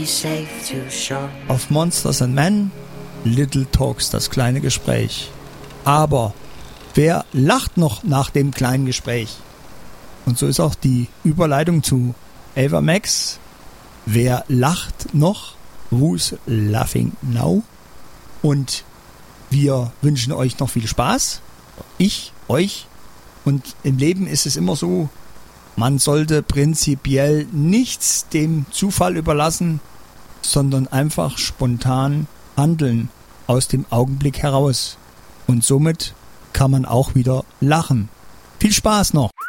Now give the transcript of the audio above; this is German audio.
Auf Monsters and Men, Little Talks, das kleine Gespräch. Aber wer lacht noch nach dem kleinen Gespräch? Und so ist auch die Überleitung zu Ava Max. Wer lacht noch? Who's laughing now? Und wir wünschen euch noch viel Spaß. Ich, euch. Und im Leben ist es immer so, man sollte prinzipiell nichts dem Zufall überlassen, sondern einfach spontan handeln, aus dem Augenblick heraus. Und somit kann man auch wieder lachen. Viel Spaß noch!